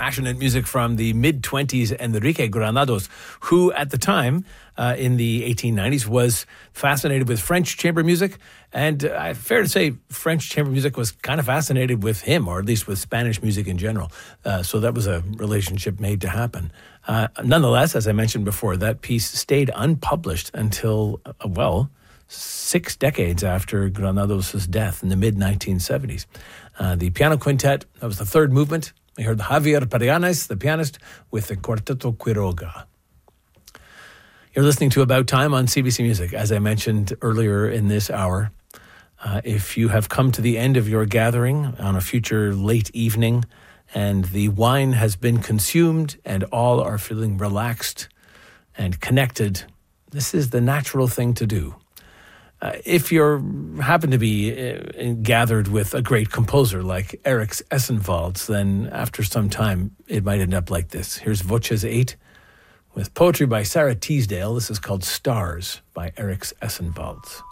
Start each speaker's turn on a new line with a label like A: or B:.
A: passionate music from the mid-20s Enrique Granados, who at the time, in the 1890s, was fascinated with French chamber music. And fair to say, French chamber music was kind of fascinated with him, or at least with Spanish music in general. So that was a relationship made to happen. Nonetheless, as I mentioned before, that piece stayed unpublished until, 6 decades after Granados' death in the mid-1970s. The piano quintet, that was the third movement. We heard Javier Paredes, the pianist, with the Quarteto Quiroga. You're listening to About Time on CBC Music. As I mentioned earlier in this hour, if you have come to the end of your gathering on a future late evening and the wine has been consumed and all are feeling relaxed and connected, this is the natural thing to do. If you happen to be gathered with a great composer like Eric Essenwalds, then after some time it might end up like this. Here's Voces 8 with poetry by Sarah Teasdale. This is called Stars by Eric Essenwalds.